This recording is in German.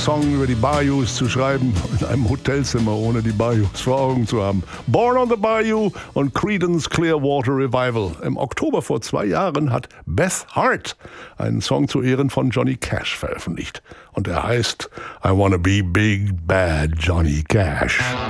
Song über die Bayous zu schreiben, in einem Hotelzimmer, ohne die Bayous vor Augen zu haben. Born on the Bayou und Creedence Clearwater Revival. Im Oktober vor 2 Jahren hat Beth Hart einen Song zu Ehren von Johnny Cash veröffentlicht. Und er heißt I Wanna Be Big Bad Johnny Cash.